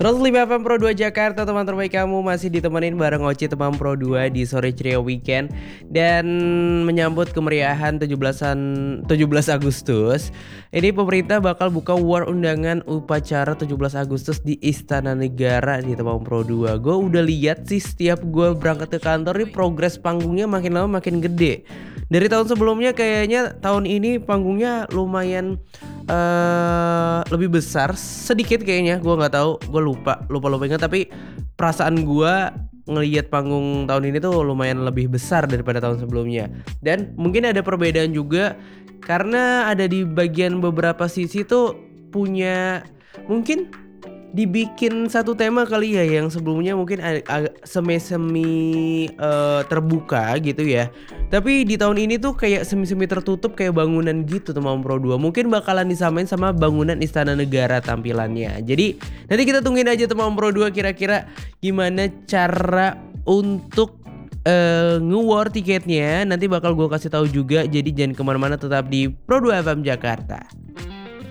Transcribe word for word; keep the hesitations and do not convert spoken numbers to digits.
seratus lima F M Pro dua Jakarta, teman terbaik kamu masih ditemenin bareng Oci teman Pro dua di sore ceria weekend. Dan menyambut kemeriahan tujuh belasan tujuh belas Agustus, ini pemerintah bakal buka war undangan upacara tujuh belas Agustus di Istana Negara di teman Pro dua. Gue udah lihat sih setiap gue berangkat ke kantor nih progres panggungnya makin lama makin gede. Dari tahun sebelumnya kayaknya tahun ini panggungnya lumayan uh, lebih besar sedikit kayaknya, gue nggak tahu, gue lupa lupa lupa ingat, tapi perasaan gue ngelihat panggung tahun ini tuh lumayan lebih besar daripada tahun sebelumnya. Dan mungkin ada perbedaan juga karena ada di bagian beberapa sisi tuh punya, mungkin dibikin satu tema kali ya, yang sebelumnya mungkin agak semi-semi uh, terbuka gitu ya. Tapi di tahun ini tuh kayak semi-semi tertutup kayak bangunan gitu teman Pro dua. Mungkin bakalan disamain sama bangunan Istana Negara tampilannya. Jadi nanti kita tungguin aja teman Pro dua kira-kira gimana cara untuk uh, nge-war tiketnya. Nanti bakal gue kasih tahu juga. Jadi jangan kemana-mana, tetap di Pro dua F M Jakarta.